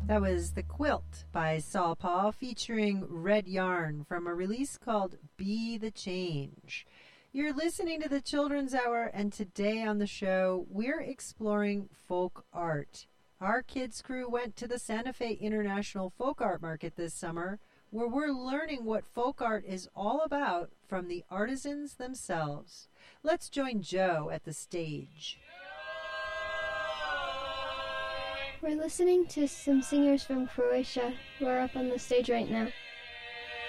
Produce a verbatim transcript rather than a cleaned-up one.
That was The Quilt by Saul Paul featuring Red Yarn from a release called Be the Change. You're listening to the Children's Hour, and today on the show, we're exploring folk art. Our kids crew went to the Santa Fe International Folk Art Market this summer, where we're learning what folk art is all about from the artisans themselves. Let's join Joe at the stage. We're listening to some singers from Croatia who are up on the stage right now.